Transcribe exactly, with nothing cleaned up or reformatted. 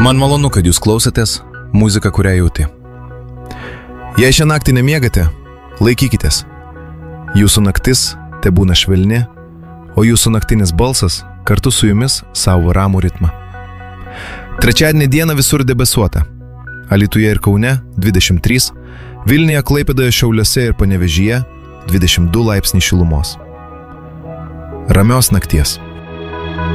Man malonu, kad jūs klausotės muziką, kurią jauti. Jei šią naktį nemiegate, laikykitės. Jūsų naktis te būna švelni, o jūsų naktinis balsas kartu su jumis savo ramų ritmą. Trečiadienį dieną visur debesuota. Alytuje ir Kaune dvidešimt trys, Vilniuje, Klaipėdoje, Šiauliuose ir Panevėžyje dvidešimt du laipsniai šilumos. Ramios nakties.